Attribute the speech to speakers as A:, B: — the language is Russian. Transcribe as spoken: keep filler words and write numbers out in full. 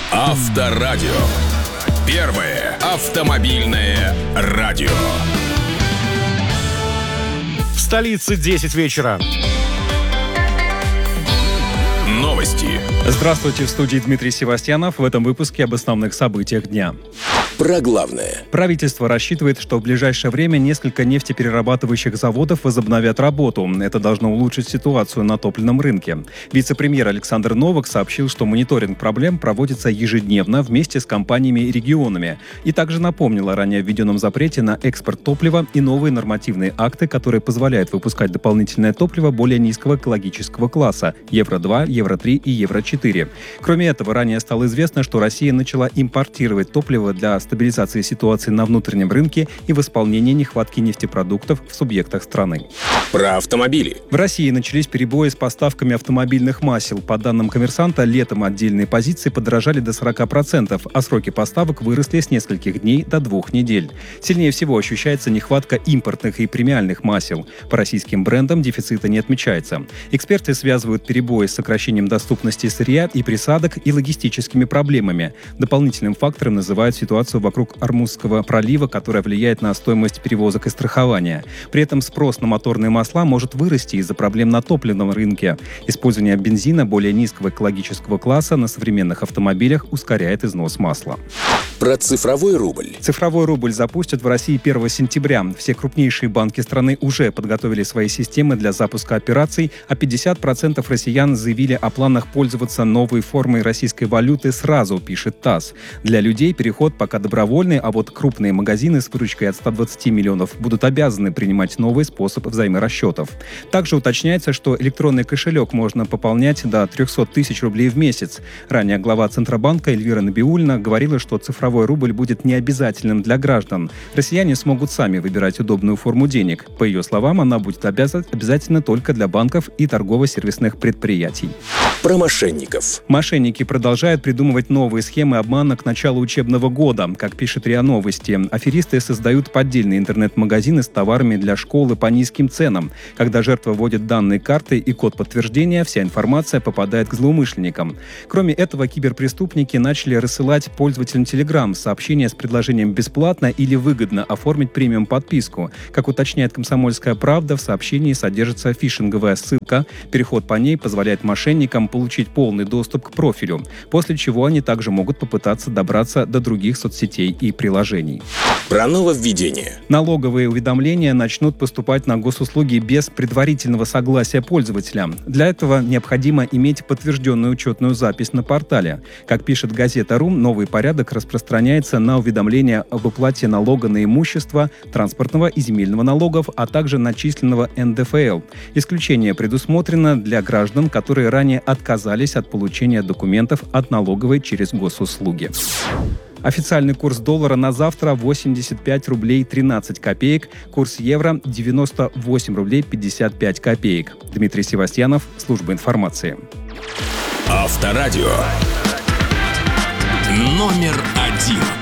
A: Авторадио. Первое автомобильное радио.
B: В столице десять вечера.
A: Новости.
C: Здравствуйте, в студии Дмитрий Севастьянов. В этом выпуске об основных событиях дня.
A: Про главное.
C: Правительство рассчитывает, что в ближайшее время несколько нефтеперерабатывающих заводов возобновят работу. Это должно улучшить ситуацию на топливном рынке. Вице-премьер Александр Новак сообщил, что мониторинг проблем проводится ежедневно вместе с компаниями и регионами. И также напомнил о ранее введенном запрете на экспорт топлива и новые нормативные акты, которые позволяют выпускать дополнительное топливо более низкого экологического класса – евро два, евро три и евро четыре. Кроме этого, ранее стало известно, что Россия начала импортировать топливо для стабилизации ситуации на внутреннем рынке и восполнения нехватки нефтепродуктов в субъектах страны.
A: Про автомобили.
C: В России начались перебои с поставками автомобильных масел. По данным «Коммерсанта», летом отдельные позиции подорожали до сорок процентов, а сроки поставок выросли с нескольких дней до двух недель. Сильнее всего ощущается нехватка импортных и премиальных масел. По российским брендам дефицита не отмечается. Эксперты связывают перебои с сокращением доступности сырья и присадок и логистическими проблемами. Дополнительным фактором называют ситуацию вокруг Ормузского пролива, которая влияет на стоимость перевозок и страхования. При этом спрос на моторные масла может вырасти из-за проблем на топливном рынке. Использование бензина более низкого экологического класса на современных автомобилях ускоряет износ масла.
A: Про цифровой рубль.
C: Цифровой рубль запустят в России первого сентября. Все крупнейшие банки страны уже подготовили свои системы для запуска операций, а пятьдесят процентов россиян заявили о планах пользоваться новой формой российской валюты сразу, пишет ТАСС. Для людей переход пока добровольный, а вот крупные магазины с выручкой от ста двадцати миллионов будут обязаны принимать новый способ взаиморасчетов. Также уточняется, что электронный кошелек можно пополнять до триста тысяч рублей в месяц. Ранее глава Центробанка Эльвира Набиуллина говорила, что цифровой рубль будет необязательным для граждан. Россияне смогут сами выбирать удобную форму денег. По ее словам, она будет обязательна только для банков и торгово-сервисных предприятий.
A: Про мошенников.
C: Мошенники продолжают придумывать новые схемы обмана к началу учебного года. Как пишет РИА Новости, аферисты создают поддельные интернет-магазины с товарами для школы по низким ценам. Когда жертва вводит данные карты и код подтверждения, вся информация попадает к злоумышленникам. Кроме этого, киберпреступники начали рассылать пользователям Telegram сообщения с предложением бесплатно или выгодно оформить премиум-подписку. Как уточняет «Комсомольская правда», в сообщении содержится фишинговая ссылка. Переход по ней позволяет мошенникам получить полный доступ к профилю, после чего они также могут попытаться добраться до других соцсетей и приложений.
A: Про нововведение.
C: Налоговые уведомления начнут поступать на госуслуги без предварительного согласия пользователя. Для этого необходимо иметь подтвержденную учетную запись на портале. Как пишет газета.ру, новый порядок распространяется на уведомления об уплате налога на имущество, транспортного и земельного налогов, а также начисленного эн дэ эф эл. Исключение предусмотрено для граждан, которые ранее отказались от получения документов от налоговой через госуслуги. Официальный курс доллара на завтра восемьдесят пять рублей тринадцать копеек, курс евро девяносто восемь рублей пятьдесят пять копеек. Дмитрий Севастьянов, служба информации.
A: Авторадио. Номер один.